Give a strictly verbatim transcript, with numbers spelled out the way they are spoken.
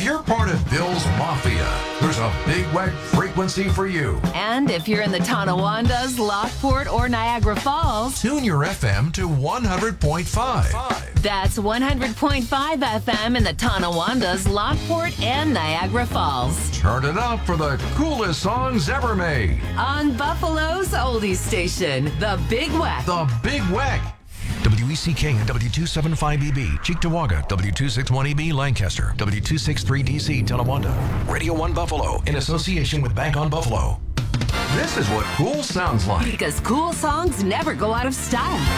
you're part of Bill's Mafia, there's a Big Weck frequency for you. And if you're in the Tonawandas, Lockport, or Niagara Falls, Tune your F M to one hundred point five. that's one hundred point five F M in the Tonawandas, Lockport, and Niagara Falls. Turn it up for the coolest songs ever made. On Buffalo's oldies station, the Big Weck. The Big Weck. W E C K and W two seventy-five E B, Cheektowaga, W two sixty-one E B, Lancaster, W two sixty-three D C, Tonawanda. Radio one Buffalo, in association with Bank on Buffalo. This is what cool sounds like. Because cool songs never go out of style.